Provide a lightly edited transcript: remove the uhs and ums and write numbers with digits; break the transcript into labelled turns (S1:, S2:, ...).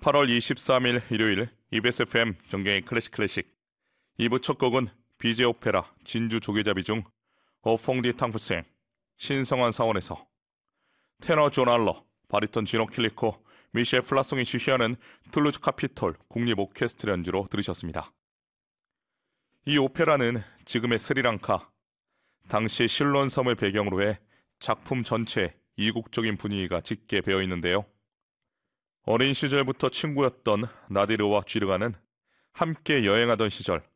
S1: 8월 23일 일요일 EBS FM 정경의 클래식 2부 첫 곡은 비제 오페라 진주 조계잡이 중 어퐁디 탕푸생 신성한 사원에서 테너 존 알러, 바리톤 지노 킬리코, 미셸 플라송이 지휘하는 툴루즈 카피톨 국립 오케스트라 연주로 들으셨습니다. 이 오페라는 지금의 스리랑카, 당시 실론 섬을 배경으로 해 작품 전체에 이국적인 분위기가 짙게 배어 있는데요. 어린 시절부터 친구였던 나디르와 쥐르가는 함께 여행하던 시절